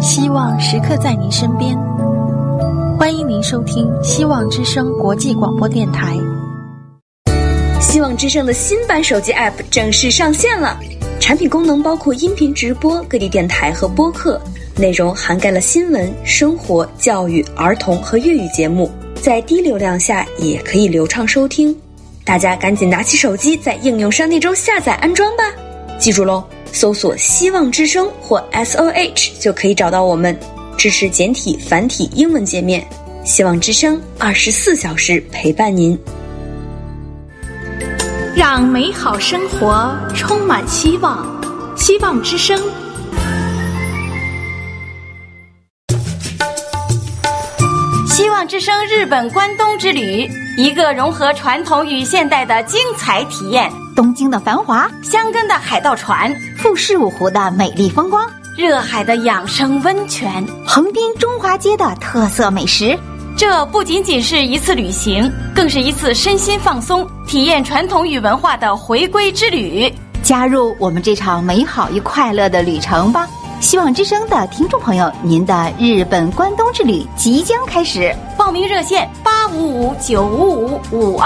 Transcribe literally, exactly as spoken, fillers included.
希望时刻在您身边。欢迎您收听希望之声国际广播电台。 希望之声的新版手机 App 正式上线了，产品功能包括音频直播、各地电台和播客，内容涵盖了新闻、生活、教育、儿童和粤语节目，在低流量下也可以流畅收听。大家赶紧拿起手机，在应用商店中下载安装吧。记住喽，搜索希望之声或 S O H 就可以找到我们，支持简体、繁体、英文界面。希望之声二十四小时陪伴您， 让美好生活充满希望。希望之声。 希望之声日本关东之旅，一个融合传统与现代的精彩体验。 东京的繁华， 箱根的海盗船， 富士五湖的美丽风光， 热海的养生温泉， 横滨中华街的特色美食。 这不仅仅是一次旅行，更是一次身心放松、体验传统与文化的回归之旅。 加入我们这场美好与快乐的旅程吧！希望之声的听众朋友，您的日本关东之旅即将开始， 报名热线八五五九五五五二。